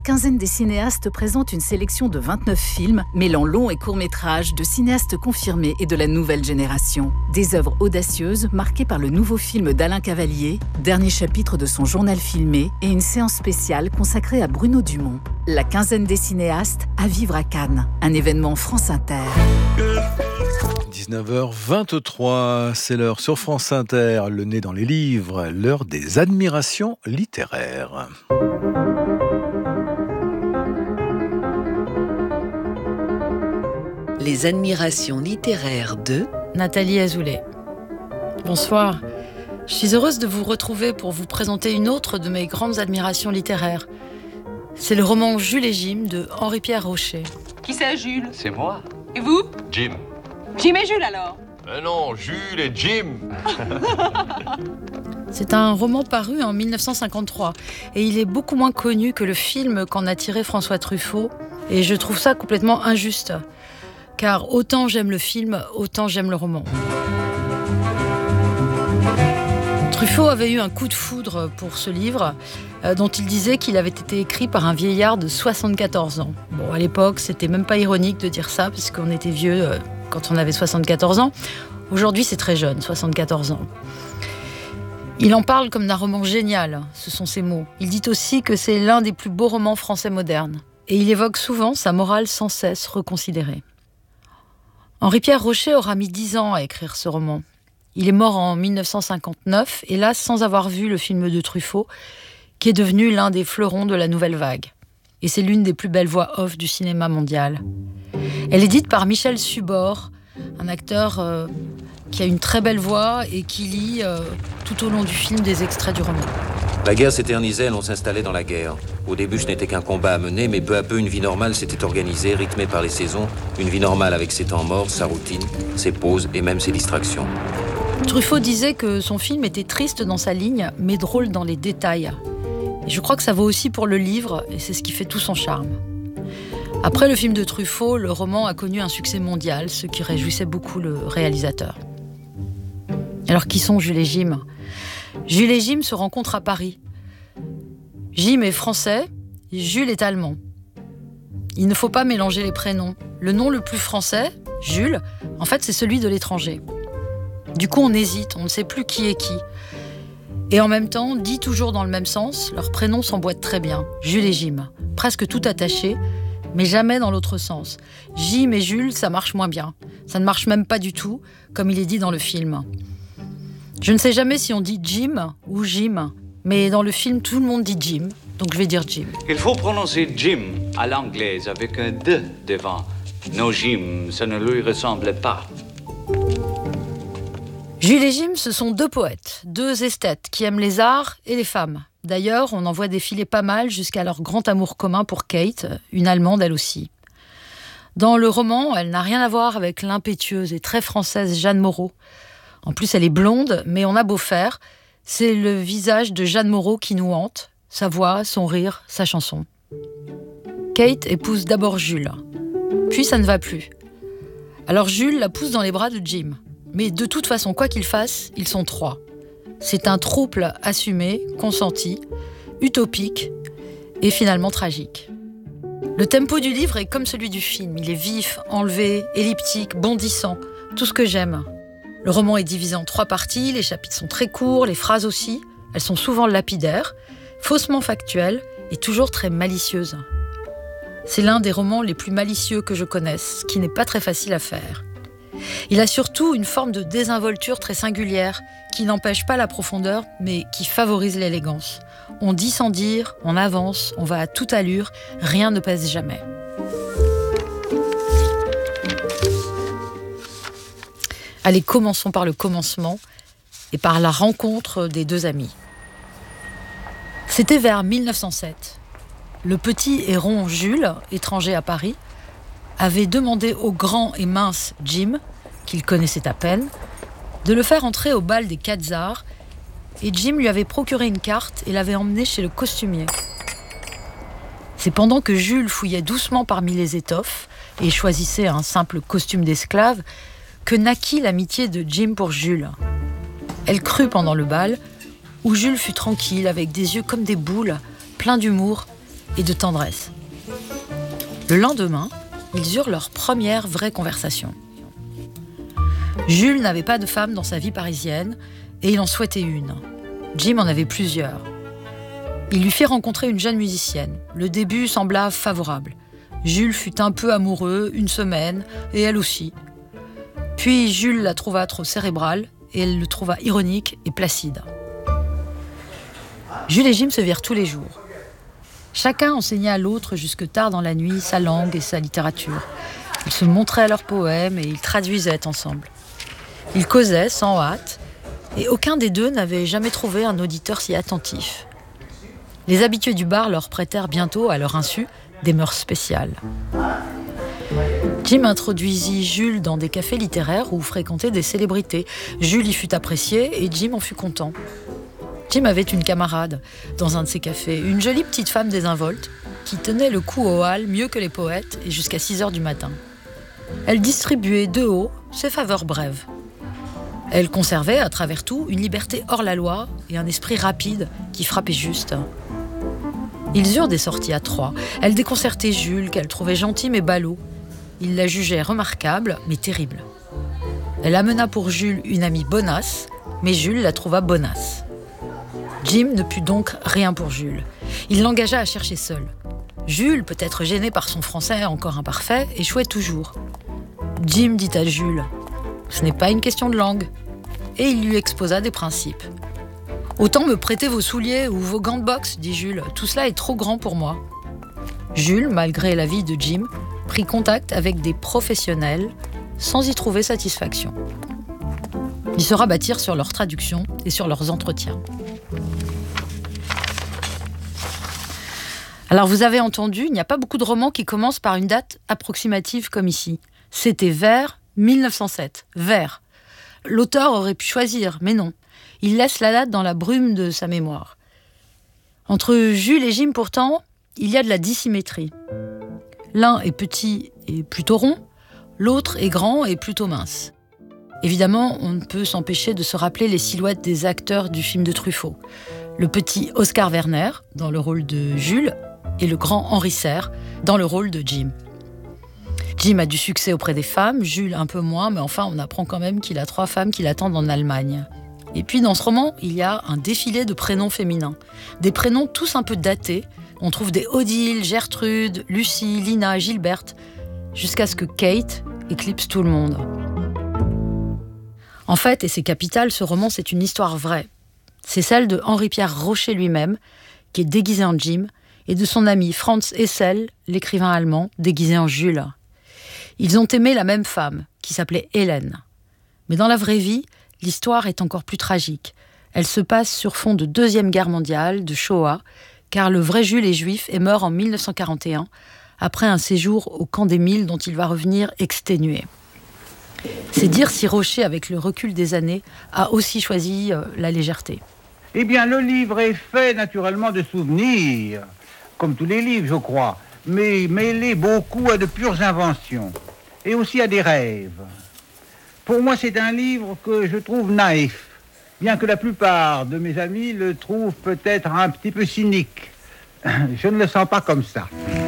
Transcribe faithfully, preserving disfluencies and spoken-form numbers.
Quinzaine des cinéastes présente une sélection de vingt-neuf films mêlant longs et courts-métrages de cinéastes confirmés et de la nouvelle génération. Des œuvres audacieuses marquées par le nouveau film d'Alain Cavalier, dernier chapitre de son journal filmé et une séance spéciale consacrée à Bruno Dumont. La Quinzaine des cinéastes à vivre à Cannes, un événement France Inter. dix-neuf heures vingt-trois, c'est l'heure sur France Inter, le nez dans les livres, l'heure des admirations littéraires. Les admirations littéraires de Nathalie Azoulay. Bonsoir. Je suis heureuse de vous retrouver pour vous présenter une autre de mes grandes admirations littéraires. C'est le roman Jules et Jim de Henri-Pierre Rocher. Qui c'est, Jules? C'est moi. Et vous? Jim. Jim et Jules, alors? Mais non, Jules et Jim. C'est un roman paru en dix-neuf cent cinquante-trois et il est beaucoup moins connu que le film qu'en a tiré François Truffaut. Et je trouve ça complètement injuste. Car autant j'aime le film, autant j'aime le roman. Truffaut avait eu un coup de foudre pour ce livre, euh, dont il disait qu'il avait été écrit par un vieillard de soixante-quatorze ans. Bon, à l'époque, c'était même pas ironique de dire ça, puisqu'on était vieux euh, quand on avait soixante-quatorze ans. Aujourd'hui, c'est très jeune, soixante-quatorze ans. Il en parle comme d'un roman génial, ce sont ses mots. Il dit aussi que c'est l'un des plus beaux romans français modernes. Et il évoque souvent sa morale sans cesse reconsidérée. Henri-Pierre Rocher aura mis dix ans à écrire ce roman. Il est mort en dix-neuf cent cinquante-neuf, hélas sans avoir vu le film de Truffaut, qui est devenu l'un des fleurons de la nouvelle vague. Et c'est l'une des plus belles voix off du cinéma mondial. Elle est dite par Michel Subor, un acteur euh, qui a une très belle voix et qui lit euh, tout au long du film des extraits du roman. La guerre s'éternisait, l'on s'installait dans la guerre. Au début, ce n'était qu'un combat à mener, mais peu à peu, une vie normale s'était organisée, rythmée par les saisons. Une vie normale avec ses temps morts, sa routine, ses pauses et même ses distractions. Truffaut disait que son film était triste dans sa ligne, mais drôle dans les détails. Et je crois que ça vaut aussi pour le livre, et c'est ce qui fait tout son charme. Après le film de Truffaut, le roman a connu un succès mondial, ce qui réjouissait beaucoup le réalisateur. Alors qui sont Jules et Jim ? Jules et Jim se rencontrent à Paris. Jim est français, Jules est allemand. Il ne faut pas mélanger les prénoms. Le nom le plus français, Jules, en fait c'est celui de l'étranger. Du coup on hésite, on ne sait plus qui est qui. Et en même temps, dit toujours dans le même sens, leurs prénoms s'emboîtent très bien. Jules et Jim, presque tout attachés, mais jamais dans l'autre sens. Jim et Jules, ça marche moins bien. Ça ne marche même pas du tout, comme il est dit dans le film. Je ne sais jamais si on dit Jim ou Jim, mais dans le film, tout le monde dit Jim, donc je vais dire Jim. Il faut prononcer Jim à l'anglaise avec un « de » devant. No Jim, ça ne lui ressemble pas. Jules et Jim, ce sont deux poètes, deux esthètes qui aiment les arts et les femmes. D'ailleurs, on en voit défiler pas mal jusqu'à leur grand amour commun pour Kate, une Allemande elle aussi. Dans le roman, elle n'a rien à voir avec l'impétueuse et très française Jeanne Moreau. En plus, elle est blonde, mais on a beau faire, c'est le visage de Jeanne Moreau qui nous hante, sa voix, son rire, sa chanson. Kate épouse d'abord Jules, puis ça ne va plus. Alors Jules la pousse dans les bras de Jim. Mais de toute façon, quoi qu'ils fassent, ils sont trois. C'est un trouble assumé, consenti, utopique et finalement tragique. Le tempo du livre est comme celui du film. Il est vif, enlevé, elliptique, bondissant, tout ce que j'aime. Le roman est divisé en trois parties, les chapitres sont très courts, les phrases aussi. Elles sont souvent lapidaires, faussement factuelles et toujours très malicieuses. C'est l'un des romans les plus malicieux que je connaisse, ce qui n'est pas très facile à faire. Il a surtout une forme de désinvolture très singulière, qui n'empêche pas la profondeur, mais qui favorise l'élégance. On dit sans dire, on avance, on va à toute allure, rien ne pèse jamais. Allez, commençons par le commencement et par la rencontre des deux amis. C'était vers dix-neuf cent sept. Le petit et rond Jules, étranger à Paris, avait demandé au grand et mince Jim, qu'il connaissait à peine, de le faire entrer au bal des Quatre Arts, et Jim lui avait procuré une carte et l'avait emmené chez le costumier. C'est pendant que Jules fouillait doucement parmi les étoffes et choisissait un simple costume d'esclave que naquit l'amitié de Jim pour Jules. Elle crut pendant le bal, où Jules fut tranquille, avec des yeux comme des boules, plein d'humour, et de tendresse. Le lendemain, ils eurent leur première vraie conversation. Jules n'avait pas de femme dans sa vie parisienne et il en souhaitait une. Jim en avait plusieurs. Il lui fit rencontrer une jeune musicienne. Le début sembla favorable. Jules fut un peu amoureux une semaine et elle aussi. Puis Jules la trouva trop cérébrale et elle le trouva ironique et placide. Jules et Jim se virent tous les jours. Chacun enseignait à l'autre jusque tard dans la nuit sa langue et sa littérature. Ils se montraient leurs poèmes et ils traduisaient ensemble. Ils causaient sans hâte et aucun des deux n'avait jamais trouvé un auditeur si attentif. Les habitués du bar leur prêtèrent bientôt, à leur insu, des mœurs spéciales. Jim introduisit Jules dans des cafés littéraires où fréquentaient des célébrités. Jules y fut apprécié et Jim en fut content. Jim avait une camarade dans un de ces cafés, une jolie petite femme désinvolte qui tenait le coup au hall mieux que les poètes et jusqu'à six heures du matin. Elle distribuait de haut ses faveurs brèves. Elle conservait, à travers tout, une liberté hors la loi et un esprit rapide qui frappait juste. Ils eurent des sorties à trois. Elle déconcertait Jules, qu'elle trouvait gentil mais ballot. Il la jugeait remarquable, mais terrible. Elle amena pour Jules une amie bonasse, mais Jules la trouva bonasse. Jim ne put donc rien pour Jules. Il l'engagea à chercher seul. Jules, peut-être gêné par son français encore imparfait, échouait toujours. Jim dit à Jules « Ce n'est pas une question de langue ». Et il lui exposa des principes. « Autant me prêter vos souliers ou vos gants de boxe, dit Jules. Tout cela est trop grand pour moi. » Jules, malgré l'avis de Jim, prit contact avec des professionnels sans y trouver satisfaction. Ils se rabattirent sur leurs traductions et sur leurs entretiens. Alors vous avez entendu, il n'y a pas beaucoup de romans qui commencent par une date approximative comme ici. C'était vers mille neuf cent sept. Vers. L'auteur aurait pu choisir, mais non. Il laisse la date dans la brume de sa mémoire. Entre Jules et Jim, pourtant, il y a de la dissymétrie. L'un est petit et plutôt rond, l'autre est grand et plutôt mince. Évidemment, on ne peut s'empêcher de se rappeler les silhouettes des acteurs du film de Truffaut. Le petit Oscar Werner, dans le rôle de Jules, et le grand Henri Serre, dans le rôle de Jim. Jim a du succès auprès des femmes, Jules un peu moins, mais enfin, on apprend quand même qu'il a trois femmes qui l'attendent en Allemagne. Et puis, dans ce roman, il y a un défilé de prénoms féminins. Des prénoms tous un peu datés. On trouve des Odile, Gertrude, Lucie, Lina, Gilberte, jusqu'à ce que Kate éclipse tout le monde. En fait, et c'est capital, ce roman, c'est une histoire vraie. C'est celle de Henri-Pierre Rocher lui-même, qui est déguisé en Jim, et de son ami Franz Hessel, l'écrivain allemand, déguisé en Jules. Ils ont aimé la même femme, qui s'appelait Hélène. Mais dans la vraie vie, l'histoire est encore plus tragique. Elle se passe sur fond de Deuxième Guerre mondiale, de Shoah, car le vrai Jules est juif et meurt en mille neuf cent quarante et un, après un séjour au camp des Milles dont il va revenir exténué. C'est dire si Rocher, avec le recul des années, a aussi choisi euh, la légèreté. Eh bien, le livre est fait naturellement de souvenirs, comme tous les livres, je crois, mais mêlé beaucoup à de pures inventions, et aussi à des rêves. Pour moi, c'est un livre que je trouve naïf, bien que la plupart de mes amis le trouvent peut-être un petit peu cynique. Je ne le sens pas comme ça.